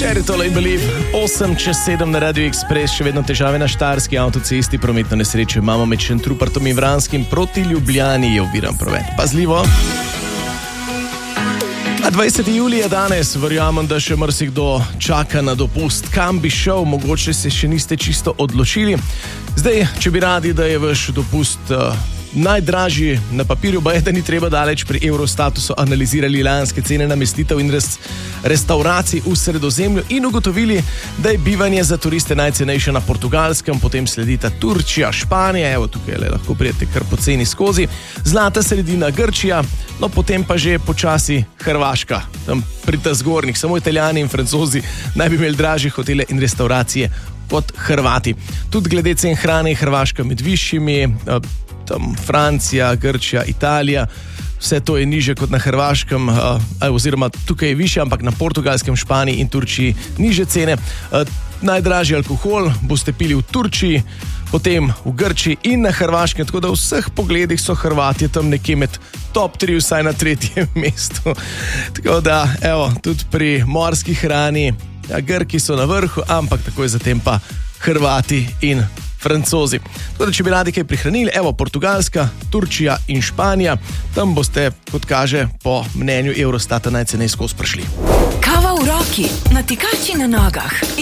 Tole in Believe, 8:07 na Radio Express, še vedno težave na štajerski avtocesti, prometno nesrečo imamo med Šentrupertom in Vranskim proti Ljubljani, je oviran promet. Pazljivo! A 20. julij je danes, verjamem, da še marsikdo čaka na dopust. Kam bi šel, mogoče se še niste čisto odločili. Zdaj, če bi radi, da je vaš dopust najdražji na papirju, pa je, da ni treba daleč, pri Eurostatu so analizirali lanske cene namestitev in restauracij v Sredozemlju in ugotovili, da je bivanje za turiste najcenejše na Portugalskem, potem sledita Turčija, Španija, evo tukaj lahko prijete kar poceni skozi, zlata sredina Grčija, no potem pa že počasi Hrvaška, tam pri ta zgornjih, samo Italijani in Francozi naj bi imeli dražje hotele in restauracije kot Hrvati. Tudi glede cen hrane je Hrvaška med višjimi, tam Francija, Grčija, Italija, vse to je niže kot na Hrvaškem, oziroma tukaj je više, ampak na Portugalskem, Španiji in Turčiji niže cene. Najdražji alkohol boste pili v Turčiji, potem v Grčiji in na Hrvaškem, tako da v vseh pogledih so Hrvatje tam nekje med top 3, vsaj na 3. mestu. Tako da, evo, tudi pri morski hrani, Grki so na vrhu, ampak takoj zatem pa Hrvati in Francozi. Tako da, če bi radi kaj prihranili, evo, Portugalska, Turčija in Španija, tam boste, kot kaže, po mnenju Eurostata najcenej skozi prišli. Kava v roki, natikači na nogah